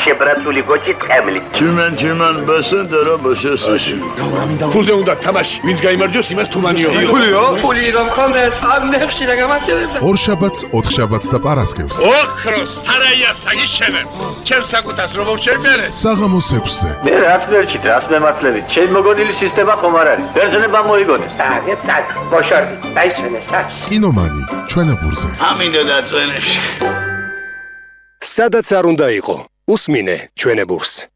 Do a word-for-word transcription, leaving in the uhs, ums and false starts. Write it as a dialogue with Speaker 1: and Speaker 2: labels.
Speaker 1: შებრატული გოჭი ტყემლი.
Speaker 2: Čuman, čuman, basan da roba šesaši.
Speaker 3: ფულზე უნდა თამაში, ვინც გაიმარჯვოს, იმას თუმანიო.
Speaker 4: ფულიო? ფული რომ ხონდეს, ამ ნეხში რა გამარჯვებდა.
Speaker 5: ორშაბათს, ოთხშაბათს და პარასკევს.
Speaker 3: ოქროს, სარაია საგიშენებ. ჩემს საკუთას რომ შევმერე.
Speaker 5: საღამოს ექვსზე.
Speaker 1: მე რაც მერჩით, რაც მემართლებით. ჩემ მოგონილი სისტემა ხომ არ არის. ბერძნება მოიგონეს.
Speaker 4: აგე წაკ, ბოშორდი, დაისვენე საჩ.
Speaker 5: კინომანი, ჩვენებურზე.
Speaker 2: Amin da da წვენებში.
Speaker 6: სადაც არ უნდა იყო, უსმინე ჩვენებურს.